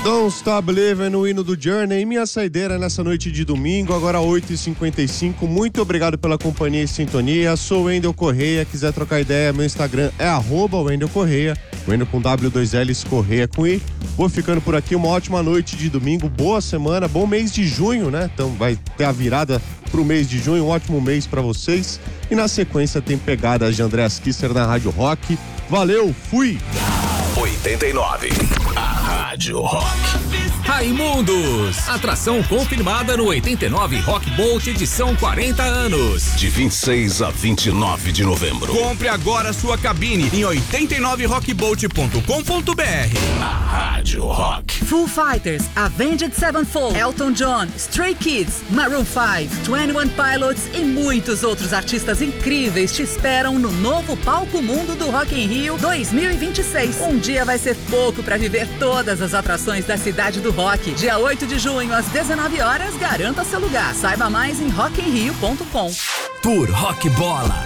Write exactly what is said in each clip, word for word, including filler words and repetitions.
Don't Stop Believin', no hino do Journey, minha saideira nessa noite de domingo, agora oito e cinquenta e cinco. Muito obrigado pela companhia e sintonia. Sou o Wendel Correia. Quiser trocar ideia, meu Instagram é arroba Wendel Correia. Wendel com W, dois L's, Correia com I. Vou ficando por aqui. Uma ótima noite de domingo, boa semana, bom mês de junho, né? Então vai ter a virada pro mês de junho, um ótimo mês pra vocês. E na sequência tem pegadas de Andreas Kisser na Rádio Rock. Valeu, fui! oitenta e nove, a Rádio Rock. Raimundos, atração confirmada no oitenta e nove Rock Bolt edição quarenta anos. De vinte e seis a vinte e nove de novembro. Compre agora sua cabine em oitenta e nove rock bolt ponto com ponto b r. A Rádio Rock. Foo Fighters, Avenged Sevenfold, Elton John, Stray Kids, Maroon five, Twenty One Pilots e muitos outros artistas incríveis te esperam no novo Palco Mundo do Rock in Rio dois mil e vinte e seis. Um dia vai ser pouco para viver todas as atrações da cidade do rock. Dia oito de junho, às dezenove horas, garanta seu lugar. Saiba mais em rock in rio ponto com. Tour Rock Bola.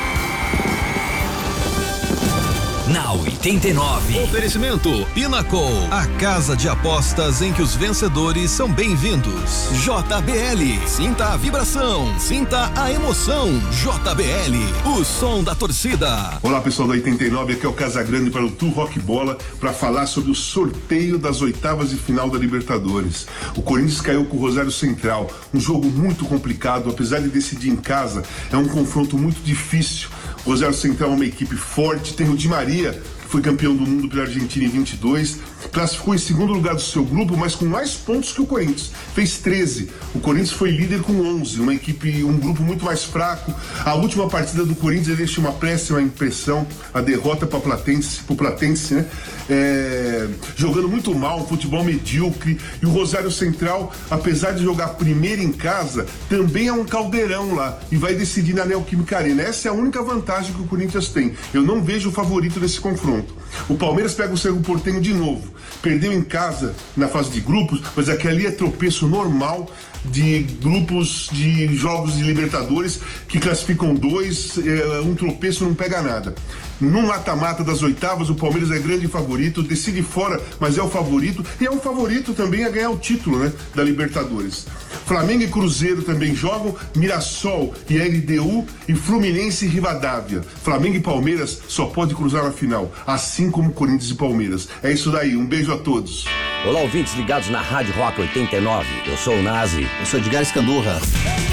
Na oitenta e nove. Oferecimento Pinnacle, a casa de apostas em que os vencedores são bem-vindos. J B L, sinta a vibração, sinta a emoção. J B L, o som da torcida. Olá pessoal da oitenta e nove, aqui é o Casagrande para o Tour Rock Bola para falar sobre o sorteio das oitavas de final da Libertadores. O Corinthians caiu com o Rosário Central, um jogo muito complicado, apesar de decidir em casa, é um confronto muito difícil. O Rosário Central é uma equipe forte, tem o Di Maria, que foi campeão do mundo pela Argentina em vinte e dois, classificou em segundo lugar do seu grupo, mas com mais pontos que o Corinthians, fez treze. O Corinthians foi líder com onze, uma equipe, um grupo muito mais fraco. A última partida do Corinthians deixa uma péssima impressão, a derrota para o Platense, pro Platense, né? É, jogando muito mal, um futebol medíocre. E o Rosário Central, apesar de jogar primeiro em casa, também é um caldeirão lá e vai decidir na Neoquímica Arena. Essa é a única vantagem que o Corinthians tem. Eu não vejo o favorito desse confronto. O Palmeiras pega o Cerro Porteño de novo. Perdeu em casa na fase de grupos, mas aqui ali é tropeço normal de grupos de jogos de Libertadores que classificam dois, é, um tropeço não pega nada. No mata-mata das oitavas, o Palmeiras é grande favorito, decide fora, mas é o favorito, e é um favorito também a ganhar o título, né, da Libertadores. Flamengo e Cruzeiro também jogam, Mirassol e L D U e Fluminense e Rivadavia. Flamengo e Palmeiras só pode cruzar na final, assim como Corinthians e Palmeiras. É isso daí, um beijo a todos. Olá, ouvintes ligados na Rádio Rock oitenta e nove. Eu sou o Nazi. Eu sou Edgar Escandurra.